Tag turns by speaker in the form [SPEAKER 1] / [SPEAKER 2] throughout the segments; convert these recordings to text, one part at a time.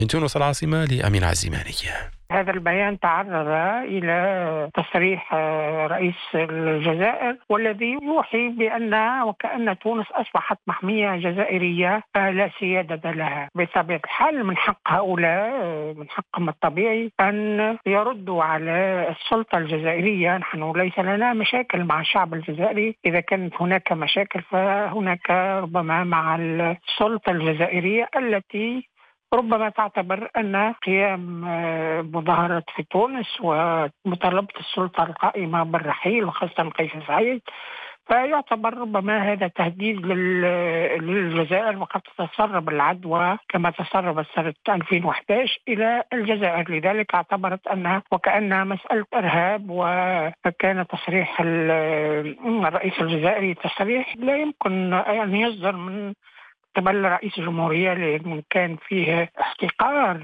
[SPEAKER 1] من تونس العاصمة لأمين عزيماني.
[SPEAKER 2] هذا البيان تعرض إلى تصريح رئيس الجزائر، والذي يوحي بأن وكأن تونس أصبحت محمية جزائرية لا سيادة لها. بطبيعة الحال من حق هؤلاء، من حقهم الطبيعي أن يردوا على السلطة الجزائرية. نحن ليس لنا مشاكل مع الشعب الجزائري، إذا كانت هناك مشاكل فهناك ربما مع السلطة الجزائرية التي ربما تعتبر أن قيام مظاهرات في تونس ومطالبة السلطة القائمة بالرحيل وخاصة قيس سعيد فيعتبر ربما هذا تهديد للجزائر، وقد تتسرب العدوى كما تسربت سنة 2011 إلى الجزائر. لذلك اعتبرت أنها وكأنها مسألة إرهاب، وكان تصريح الرئيس الجزائري تصريح لا يمكن أن يصدر من قبل رئيس الجمهورية، لأنه كان فيه احتقار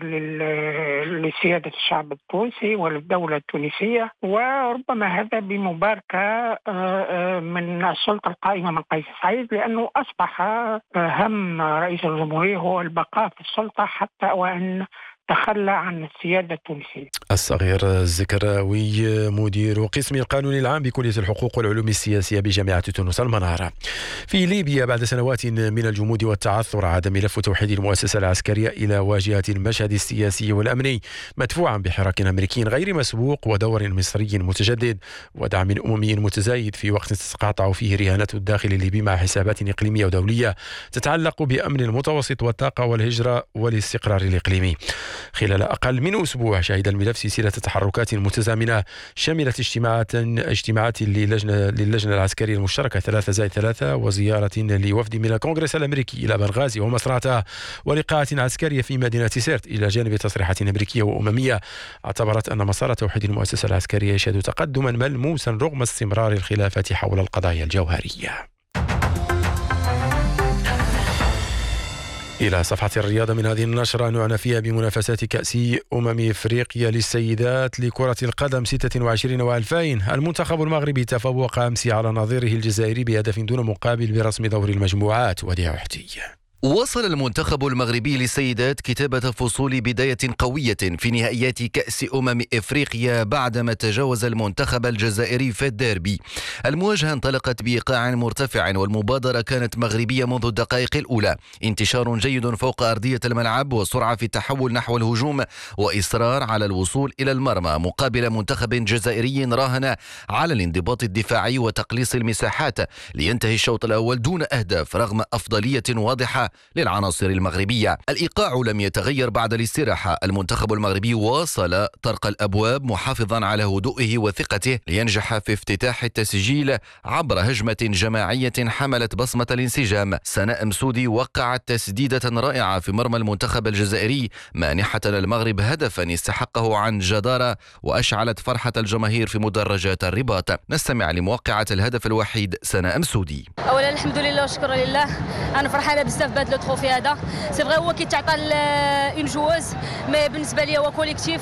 [SPEAKER 2] لسيادة الشعب التونسي وللدولة التونسية، وربما هذا بمباركة من السلطة القائمة من قيس سعيد، لأنه أصبح هم رئيس الجمهورية هو البقاء في السلطة حتى وأن تخلى عن السيادة التونسية.
[SPEAKER 1] الصغير الزكراوي مدير قسم القانون العام بكلية الحقوق والعلوم السياسية بجامعة تونس المنارة. في ليبيا بعد سنوات من الجمود والتعثر عاد ملف توحيد المؤسسة العسكرية إلى واجهة المشهد السياسي والأمني مدفوعا بحراك أمريكي غير مسبوق ودور مصري متجدد ودعم أممي متزايد في وقت تتقاطع فيه رهانات الداخل الليبي مع حسابات إقليمية ودولية تتعلق بأمن المتوسط والطاقة والهجرة والاستقرار الإقليمي. خلال أقل من أسبوع شهد الملف سلسلة تحركات متزامنة شملت اجتماعات للجنة العسكرية المشتركة 3+3 وزيارة لوفد من الكونغرس الأمريكي إلى بنغازي ومصراتة ولقاءات عسكرية في مدينة سيرت، إلى جانب تصريحات أمريكية وأممية اعتبرت أن مسار توحيد المؤسسة العسكرية يشهد تقدما ملموسا رغم استمرار الخلافات حول القضايا الجوهرية. إلى صفحة الرياضة من هذه النشرة نعنى فيها بمنافسات كأس إفريقيا للسيدات لكرة القدم 26 و2000. المنتخب المغربي تفوق أمس على نظيره الجزائري بهدف دون مقابل برسم دور المجموعات. وديع حتي.
[SPEAKER 3] وصل المنتخب المغربي للسيدات كتابة فصول بداية قوية في نهائيات كأس إفريقيا بعدما تجاوز المنتخب الجزائري في الديربي. المواجهة انطلقت بإيقاع مرتفع والمبادرة كانت مغربية منذ الدقائق الأولى، انتشار جيد فوق أرضية الملعب وسرعة في التحول نحو الهجوم وإصرار على الوصول إلى المرمى، مقابل منتخب جزائري راهن على الانضباط الدفاعي وتقليص المساحات لينتهي الشوط الأول دون أهداف رغم أفضلية واضحة للعناصر المغربية. الإيقاع لم يتغير بعد الاستراحة، المنتخب المغربي واصل طرق الأبواب محافظا على هدوئه وثقته لينجح في افتتاح التسجيل عبر هجمة جماعية حملت بصمة الانسجام. سناء مسودي وقعت تسديدة رائعة في مرمى المنتخب الجزائري مانحة المغرب هدفا استحقه عن جدارة وأشعلت فرحة الجماهير في مدرجات الرباط. نستمع لموقعة الهدف الوحيد سناء مسودي.
[SPEAKER 4] أولا الحمد لله وشكرا لله، أنا فرحانة بزاف بهذا لو تروفي هذا. سي فغي هو كيتعطى اون جوز، مي بالنسبه لي هو كوليكتيف،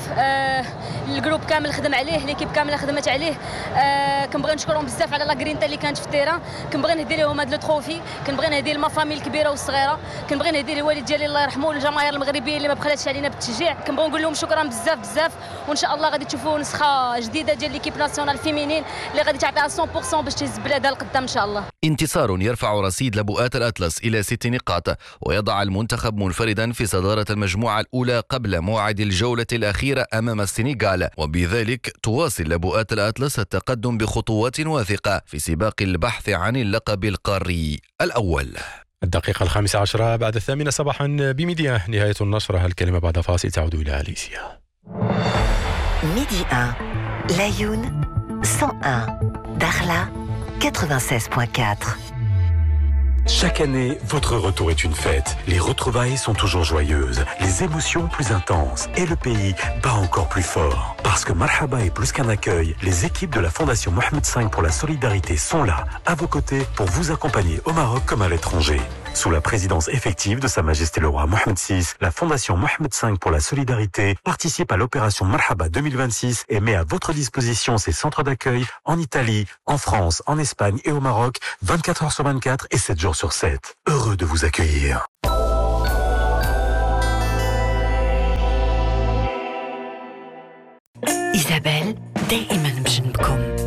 [SPEAKER 4] الجروب كامل خدم عليه، ليكيب كامله خدمت عليه. كنبغي نشكرهم بزاف على لا غرينتا اللي كانت في التيران. كنبغي نهدي لهم هذا التروفي، كنبغي نهدي لما فامي الكبيره والصغيره، كنبغي نهدي للوالد ديالي الله يرحمه والجماهير المغربيه اللي ما بخلاتش علينا بالتشجيع. كنبغي نقول لهم شكرا بزاف بزاف، وان شاء الله غادي تشوفوا نسخه جديده ديال ليكيب ناسيونال فيمينين اللي غادي تعطيها 100% باش تهز بلادها لقدام ان شاء الله.
[SPEAKER 3] انتصار يرفع رصيد لبؤات الأطلس إلى 6 نقاط ويضع المنتخب منفردا في صدارة المجموعة الأولى قبل موعد الجولة الأخيرة أمام السنغال، وبذلك تواصل لبؤات الأطلس التقدم بخطوات واثقة في سباق البحث عن اللقب القاري الأول.
[SPEAKER 1] الدقيقة 15 بعد 8 صباحا بميديا، نهاية النشرة. الكلمة بعد فاصل تعود إلى أليسيا.
[SPEAKER 5] ميدي 1 لايون 101 داخلة 96.4.
[SPEAKER 6] Chaque année, votre retour est une fête. Les retrouvailles sont toujours joyeuses, les émotions plus intenses et le pays bat encore plus fort. Parce que Marhaba est plus qu'un accueil, les équipes de la Fondation Mohamed V pour la solidarité sont là, à vos côtés, pour vous accompagner au Maroc comme à l'étranger. Sous la présidence effective de Sa Majesté le Roi Mohamed VI, la Fondation Mohamed V pour la solidarité participe à l'opération Marhaba 2026 et met à votre disposition ses centres d'accueil en Italie, en France, en Espagne et au Maroc, 24 heures sur 24 et 7 jours sur 7. Heureux de vous accueillir.
[SPEAKER 5] إيزابيل دائما بجنبكم.